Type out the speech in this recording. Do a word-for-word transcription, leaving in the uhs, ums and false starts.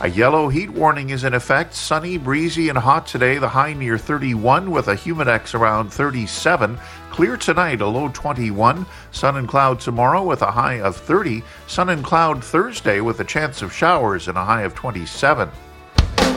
A yellow heat warning is in effect. Sunny, breezy, and hot today. The high near thirty-one with a humidex around thirty-seven. Clear tonight, a low twenty-one. Sun and cloud tomorrow with a high of thirty. Sun and cloud Thursday with a chance of showers and a high of twenty-seven.